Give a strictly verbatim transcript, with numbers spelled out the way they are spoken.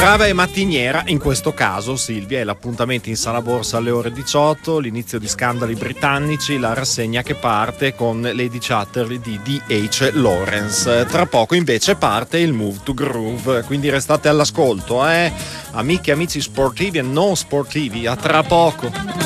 Brava e mattiniera, in questo caso Silvia, è l'appuntamento in sala borsa alle ore diciotto, l'inizio di Scandali britannici, la rassegna che parte con Lady Chatterley di D H Lawrence. Tra poco invece parte il Move to Groove, quindi restate all'ascolto, eh? Amiche e amici sportivi e non sportivi, a tra poco.